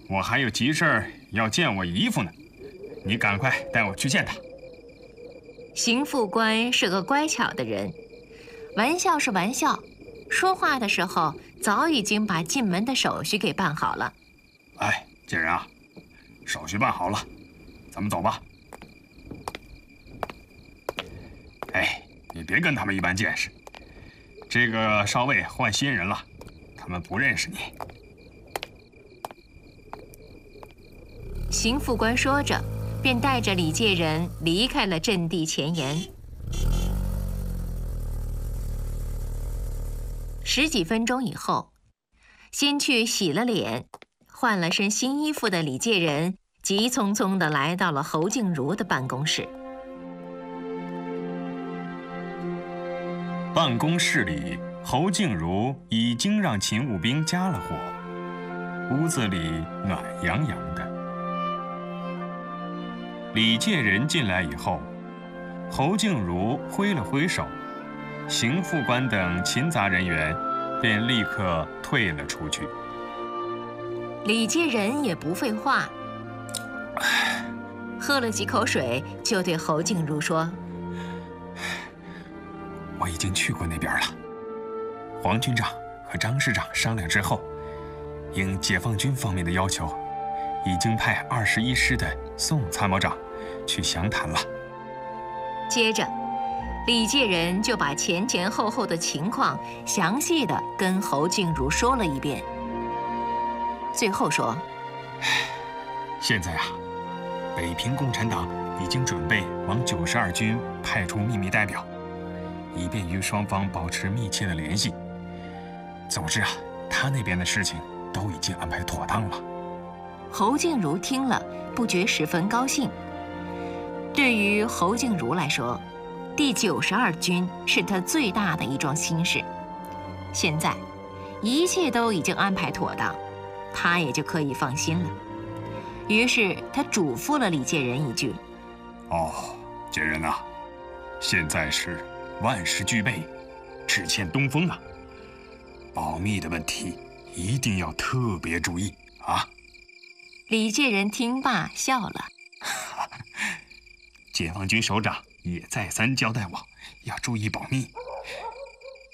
我还有急事儿要见我姨父呢，你赶快带我去见他。 邢副官是个乖巧的人，玩笑是玩笑，说话的时候早已经把进门的手续给办好了。 哎，介人啊，手续办好了，咱们走吧。哎，你别跟他们一般见识，这个少尉换新人了，他们不认识你。 邢副官说着，便带着李介人离开了阵地前沿。十几分钟以后，先去洗了脸、换了身新衣服的李介人急匆匆地来到了侯静茹的办公室。 办公室里，侯静茹已经让勤务兵加了火，屋子里暖洋洋的。李介人进来以后，侯静茹挥了挥手，邢副官等勤杂人员便立刻退了出去。 李介人也不废话，喝了几口水，就对侯静茹说：“ 我已经去过那边了。黄军长和张师长商量之后，应解放军方面的要求，已经派21师的宋参谋长去详谈了。” 接着，李介人就把前前后后的情况详细的跟侯静茹说了一遍。最后说：“ 现在啊，北平共产党已经准备往92军派出秘密代表，以便于双方保持密切的联系。总之啊，他那边的事情都已经安排妥当了。” 侯静茹听了，不觉十分高兴。对于侯静茹来说，第92军是他最大的一桩心事。现在，一切都已经安排妥当，他也就可以放心了。于是他嘱咐了李介人一句：“ 哦，介人啊，现在是万事俱备，只欠东风啊。保密的问题一定要特别注意啊。” 李介人听罢笑了。 解放军首长也再三交代我要注意保密，